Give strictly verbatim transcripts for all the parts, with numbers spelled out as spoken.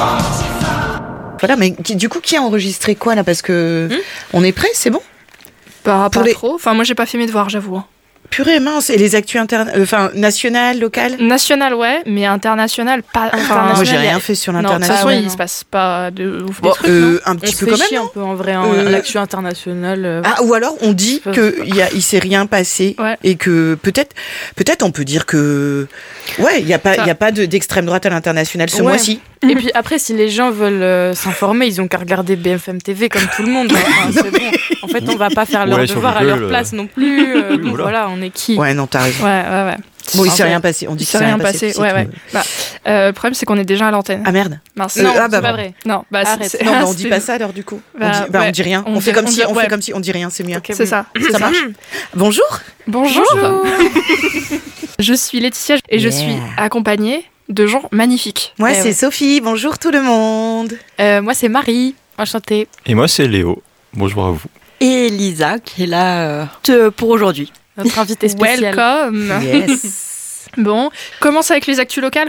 Voilà, mais qui, du coup, qui a enregistré quoi là? Parce que Hmm on est prêt, c'est bon? Bah, pas les... trop. Enfin, moi, j'ai pas fait mes devoirs, j'avoue. Purée, mince. Et les actus internes, euh, enfin, nationales, locales? National, ouais, mais international, pas. Enfin, moi, j'ai rien fait sur l'international. Non, de toute façon, ouais, il non. se passe pas de ouf Bon, des trucs, euh, non un On petit se peu fait quand même, chier non? un peu en vrai, hein, Euh, l'actu internationale. euh, Ah, ou alors on dit Je sais que il y a, il s'est rien passé Ouais. et que peut-être, peut-être on peut dire que, ouais, il y a pas, il y a pas de, d'extrême droite à l'international ce Ouais. mois-ci. Et puis après, si les gens veulent euh, s'informer, ils ont qu'à regarder B F M T V comme tout le monde. Enfin, c'est bon. En fait, on va pas faire leur Ouais, sur devoir à Google, leur euh. place non plus. euh, Oui, donc voilà. voilà, on est qui Ouais, non, t'as raison. Ouais, ouais, ouais. Bon, il s'est Enfin, rien passé. On dit Il qu'il s'est s'est rien rien passé. passé, c'est ouais, tout. ouais. Bah, euh, le problème, c'est qu'on est déjà à l'antenne. Ah merde. Mince. Euh, Non, ah, bah, c'est pas bon. vrai. Non, bah, Arrête. c'est- Non, bah, on dit c'est- pas ça alors du coup. Bah, on dit, bah, ouais. on dit rien. On, On fait dit- comme on si, dit- on ouais. fait comme si, on dit rien, c'est mieux. Ok, C'est bon. ça. Ça marche. Bonjour. Bonjour. Je suis Laetitia et je Yeah. suis accompagnée de gens magnifiques. Moi, Eh c'est ouais. Sophie. Bonjour tout le monde. Euh, moi, c'est Marie. Enchantée. Et moi, c'est Léo. Bonjour à vous. Et Lisa qui est là euh, te- pour aujourd'hui. Notre invitée spéciale. Welcome. Yes. Bon, commence avec les actus locales.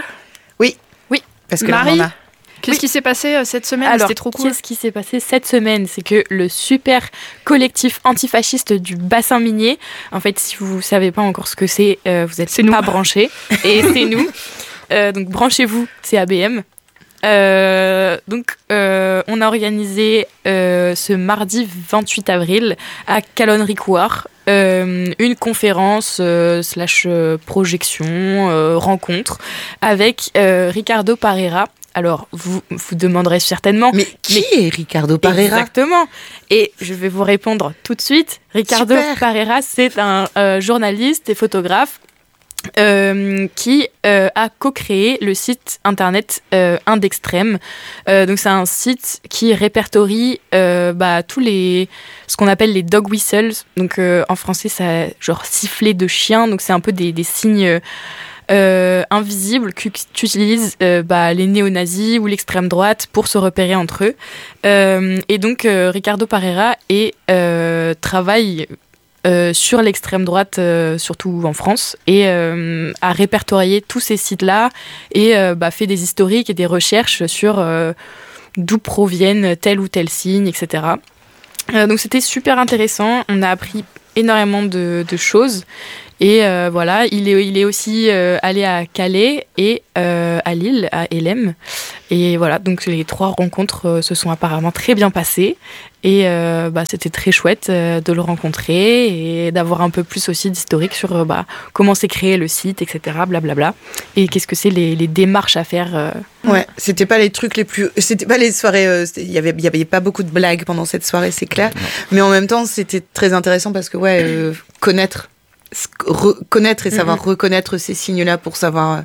Parce que là, Marie, on en a. qu'est-ce Oui. qui s'est passé euh, cette semaine? Alors, C'était trop cool. qu'est-ce qui s'est passé cette semaine? C'est que le super collectif antifasciste du bassin minier, en fait, si vous ne savez pas encore ce que c'est, euh, vous C'est n'êtes nous. pas branchés. Et c'est nous. Euh, donc, branchez-vous, c'est A B M. Euh, donc, euh, on a organisé euh, ce mardi vingt-huit avril à Calonne-Ricouart euh, une conférence euh, slash euh, projection, euh, rencontre avec euh, Ricardo Parera. Alors, vous vous demanderez certainement... Mais qui est Ricardo Parera? Exactement. Et je vais vous répondre tout de suite. Ricardo Super. Parera, c'est un euh, journaliste et photographe euh, qui euh, a co-créé le site internet euh, Indextrême. Euh, donc c'est un site qui répertorie euh, bah, tous les ce qu'on appelle les dog whistles. Donc euh, en français, ça genre siffler de chien. Donc c'est un peu des, des signes euh, invisibles qu'utilisent euh, bah, les néo-nazis ou l'extrême droite pour se repérer entre eux. Euh, et donc euh, Ricardo Parera et euh, travaille Euh, sur l'extrême droite, euh, surtout en France, et euh, a répertorié tous ces sites-là et euh, bah, fait des historiques et des recherches sur euh, d'où proviennent tel ou tel signe, et cetera. Euh, donc c'était super intéressant, on a appris énormément de, de choses. Et euh, voilà, il est, il est aussi euh, allé à Calais et euh, à Lille, à Hélène. Et voilà, donc les trois rencontres euh, se sont apparemment très bien passées. Et euh, bah, c'était très chouette euh, de le rencontrer et d'avoir un peu plus aussi d'historique sur euh, bah, comment s'est créé le site, et cetera. Blablabla. Et qu'est-ce que c'est les, les démarches à faire. Euh... Ouais, c'était pas les trucs les plus, c'était pas les soirées. euh, c'était- Il y avait, il y avait pas beaucoup de blagues pendant cette soirée, c'est clair. Mais en même temps, c'était très intéressant parce que ouais, euh, connaître, s- reconnaître et savoir Mhm. reconnaître ces signes-là pour savoir euh,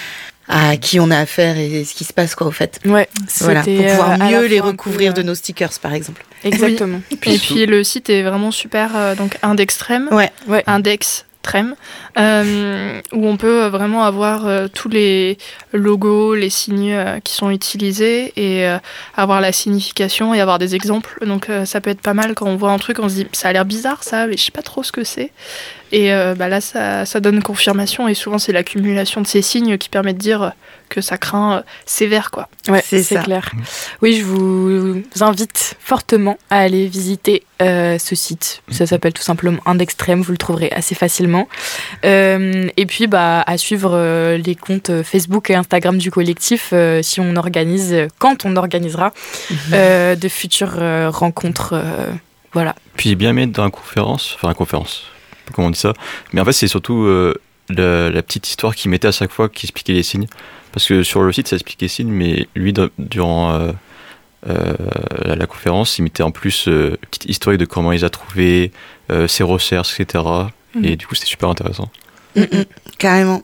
à qui on a affaire et ce qui se passe quoi au fait. Ouais, Voilà, c'était, pour pouvoir euh, à la mieux les fois un recouvrir peu, de nos stickers par exemple. euh, Exactement. Et puis le site est vraiment super, euh, donc Indextrême, Ouais. Ouais. Indextrême, euh, où on peut vraiment avoir euh, tous les logos, les signes euh, qui sont utilisés et euh, avoir la signification et avoir des exemples. Donc euh, ça peut être pas mal quand on voit un truc, on se dit ça a l'air bizarre ça, mais je sais pas trop ce que c'est. Et euh, bah là ça, ça donne confirmation et souvent c'est l'accumulation de ces signes qui permet de dire que ça craint euh, sévère quoi. Ouais, C'est c'est ça. clair. Oui, je vous invite fortement à aller visiter euh, ce site. Ça s'appelle tout simplement Indextrême, vous le trouverez assez facilement. Euh, et puis, bah, à suivre euh, les comptes Facebook et Instagram du collectif euh, si on organise, quand on organisera, euh, de futures euh, rencontres. euh, voilà. Puis j'ai bien aimé dans la conférence, enfin la conférence, je sais pas comment on dit ça, mais en fait c'est surtout euh, la, la petite histoire qu'il mettait à chaque fois qui expliquait les signes. Parce que sur le site ça expliquait les signes, mais lui dans- durant euh, euh, la, la conférence il mettait en plus euh, une petite historique de comment il les a trouvés, euh, ses recherches, et cetera. Mhm. Et du coup c'était super intéressant. Mm, mm, carrément.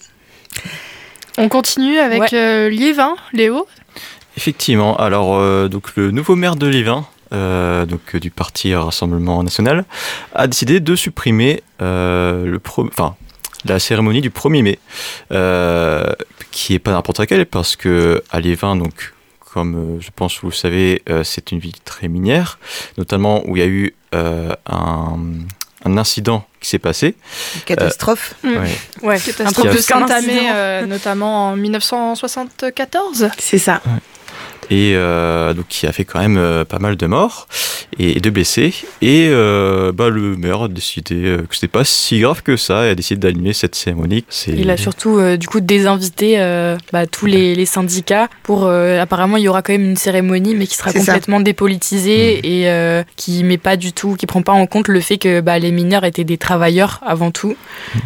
On continue avec Ouais. euh, Liévin, Léo. Effectivement, alors euh, donc le nouveau maire de Liévin, euh, donc euh, du parti Rassemblement National, a décidé de supprimer euh, le pro- enfin, la cérémonie du premier mai, euh, qui est pas n'importe laquelle parce que à Liévin, donc comme euh, je pense que vous le savez, euh, c'est une ville très minière, notamment où il y a eu euh, un, un incident qui s'est passé. Catastrophe. Mm. Ouais. Ouais, Catastrophe peu de plus qu'un Saint-Amé, incident. euh, notamment en mille neuf cent soixante-quatorze. C'est ça. et euh, donc qui a fait quand même euh, pas mal de morts et, et de blessés. Et euh, bah, le maire a décidé euh, que c'était pas si grave que ça et a décidé d'annuler cette cérémonie. C'est... Il a surtout euh, du coup désinvité euh, bah, tous les, les syndicats pour euh, apparemment il y aura quand même une cérémonie mais qui sera C'est complètement ça. dépolitisée mmh. et euh, qui met pas du tout, qui prend pas en compte le fait que bah, les mineurs étaient des travailleurs avant tout. Mmh.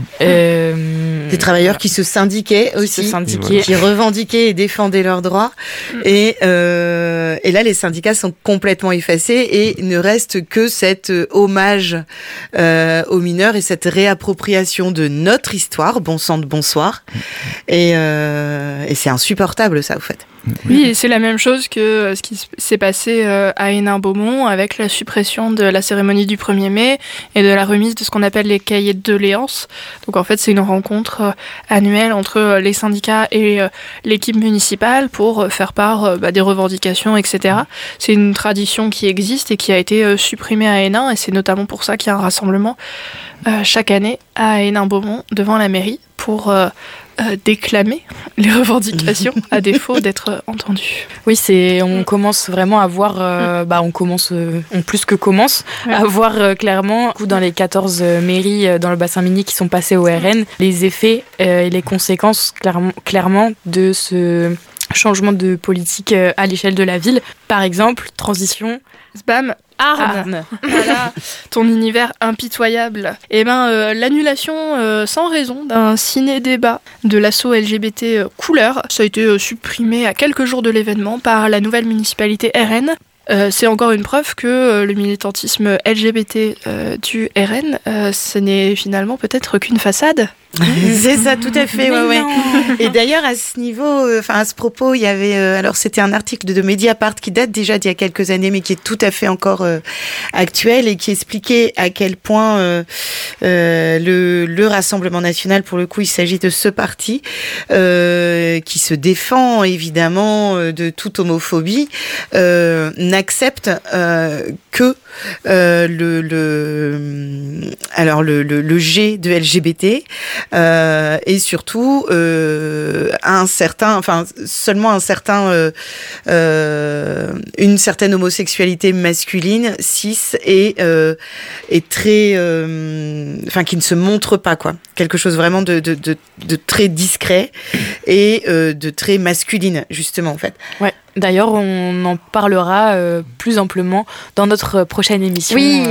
Euh, des travailleurs qui se syndiquaient aussi, qui, se syndiquaient. qui revendiquaient et défendaient leurs droits. Mmh. Et, euh, et là, les syndicats sont complètement effacés et ne reste que cet hommage euh, aux mineurs et cette réappropriation de notre histoire, bon sang de bonsoir. Et, euh, et c'est insupportable, ça, au fait. Oui, et c'est la même chose que ce qui s'est passé à Hénin-Beaumont avec la suppression de la cérémonie du premier mai et de la remise de ce qu'on appelle les cahiers de doléances. Donc en fait, c'est une rencontre annuelle entre les syndicats et l'équipe municipale pour faire part bah, des revendications, et cetera. C'est une tradition qui existe et qui a été supprimée à Hénin, et c'est notamment pour ça qu'il y a un rassemblement euh, chaque année à Hénin-Beaumont devant la mairie pour... Euh, Euh, déclamer les revendications à défaut d'être entendues. Oui, c'est on commence vraiment à voir, euh, bah on commence, euh, on plus que commence ouais. à voir euh, clairement dans les quatorze euh, mairies euh, dans le bassin minier qui sont passées au R N les effets euh, et les conséquences clairement, clairement de ce changement de politique euh, à l'échelle de la ville. Par exemple, transition. Spam. Arne. Arne. Voilà, ton univers impitoyable. Eh ben, euh, l'annulation euh, sans raison d'un ciné-débat de l'assaut L G B T euh, Couleur, ça a été euh, supprimé à quelques jours de l'événement par la nouvelle municipalité R N. Euh, c'est encore une preuve que euh, le militantisme L G B T euh, du R N, euh, ce n'est finalement peut-être qu'une façade. C'est ça, tout à fait. Ouais, ouais. Et d'ailleurs, à ce niveau, enfin euh, à ce propos, il y avait, euh, alors c'était un article de, de Mediapart qui date déjà d'il y a quelques années, mais qui est tout à fait encore euh, actuel et qui expliquait à quel point euh, euh, le, le Rassemblement national, pour le coup, il s'agit de ce parti euh, qui se défend évidemment de toute homophobie, euh, n'accepte euh, que euh, le, le, alors le, le, le G de L G B T. Euh, et surtout euh, un certain, enfin seulement un certain, euh, euh, une certaine homosexualité masculine, cis et euh, et très, euh, enfin qui ne se montre pas quoi, quelque chose vraiment de de de, de très discret et euh, de très masculine justement en fait. Ouais. D'ailleurs, on en parlera euh, plus amplement dans notre prochaine émission. Oui.